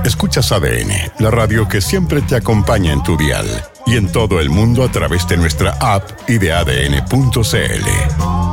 Escuchas ADN, la radio que siempre te acompaña en tu dial y en todo el mundo a través de nuestra app y de ADN.cl.